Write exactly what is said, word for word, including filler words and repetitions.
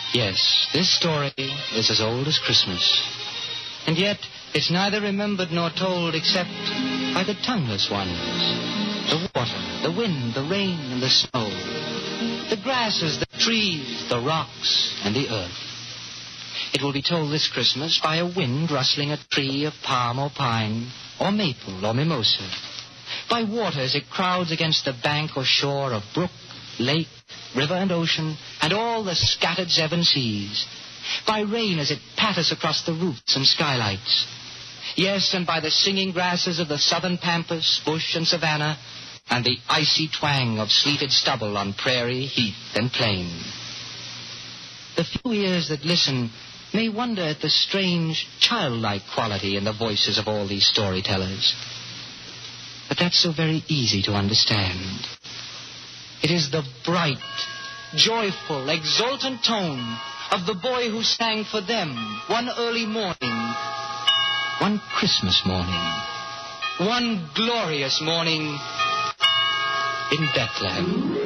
Yes, this story is as old as Christmas. And yet, it's neither remembered nor told except by the tongueless ones. The water, the wind, the rain, and the snow. The grasses, the trees, the rocks, and the earth. It will be told this Christmas by a wind rustling a tree of palm or pine, or maple or mimosa. By water as it crowds against the bank or shore of brook, lake, river and ocean, and all the scattered seven seas. By rain as it patters across the roofs and skylights. Yes, and by the singing grasses of the southern pampas, bush and savanna, and the icy twang of sleeted stubble on prairie, heath, and plain. The few ears that listen may wonder at the strange, childlike quality in the voices of all these storytellers. But that's so very easy to understand. It is the bright, joyful, exultant tone of the boy who sang for them one early morning, one Christmas morning, one glorious morning in Bethlehem.